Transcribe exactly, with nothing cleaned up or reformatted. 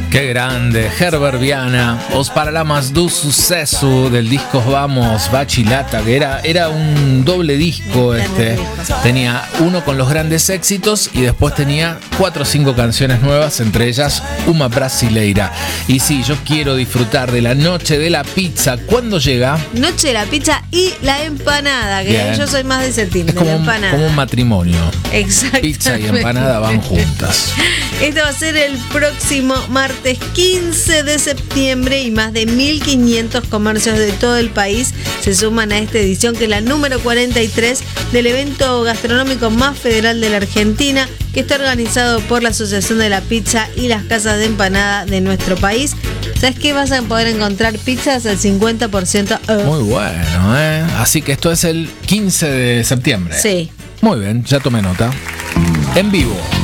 Qué grande, Herbert Viana, Os Paralamas do Sucesso del disco Vamos Bachilata, que era, era un doble disco este. Tenía uno con los grandes éxitos y después tenía cuatro o cinco canciones nuevas, entre ellas Uma Brasileira. Y sí, yo quiero disfrutar de la noche de la pizza. ¿Cuándo llega? Noche de la pizza y la empanada, que Bien. Yo soy más de ese team, Es de como la un, empanada. como un matrimonio. Exactamente. Pizza y empanada van juntas. Esto va a ser el próximo martes quince de septiembre y más de mil quinientos comercios de todo el país se suman a esta edición, que es la número cuarenta y tres del evento gastronómico más federal de la Argentina, que está organizado por la Asociación de la Pizza y las Casas de Empanada de nuestro país. ¿Sabes qué? Vas a poder encontrar pizzas al cincuenta por ciento off. Muy bueno, ¿eh? Así que esto es el quince de septiembre. Sí. Muy bien, ya tomé nota. En vivo.